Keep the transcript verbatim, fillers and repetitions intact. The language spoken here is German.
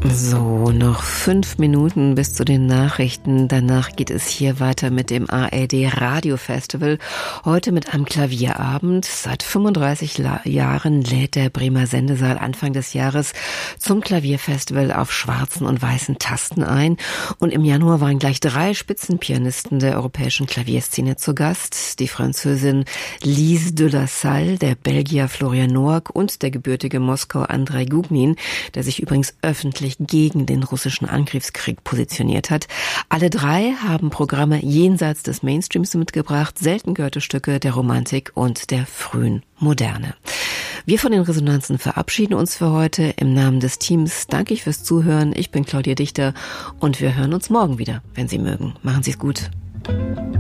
So, noch fünf Minuten bis zu den Nachrichten. Danach geht es hier weiter mit dem A R D Radio Festival. Heute mit einem Klavierabend. Seit fünfunddreißig La- Jahren lädt der Bremer Sendesaal Anfang des Jahres zum Klavierfestival auf schwarzen und weißen Tasten ein. Und im Januar waren gleich drei Spitzenpianisten der europäischen Klavierszene zu Gast. Die Französin Lise de la Salle, der Belgier Florian Noack und der gebürtige Moskauer Andrei Gugnin, der sich übrigens öffentlich gegen den russischen Angriffskrieg positioniert hat. Alle drei haben Programme jenseits des Mainstreams mitgebracht, selten gehörte Stücke der Romantik und der frühen Moderne. Wir von den Resonanzen verabschieden uns für heute. Im Namen des Teams danke ich fürs Zuhören. Ich bin Claudia Dichter und wir hören uns morgen wieder, wenn Sie mögen. Machen Sie es gut.